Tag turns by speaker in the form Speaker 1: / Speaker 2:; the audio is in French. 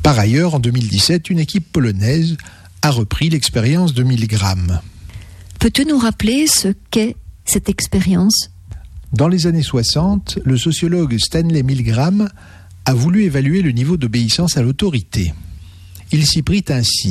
Speaker 1: Par ailleurs, en 2017, une équipe polonaise a repris l'expérience de Milgram.
Speaker 2: Peux-tu nous rappeler ce qu'est cette expérience ?
Speaker 1: Dans les années 60, le sociologue Stanley Milgram a voulu évaluer le niveau d'obéissance à l'autorité. Il s'y prit ainsi.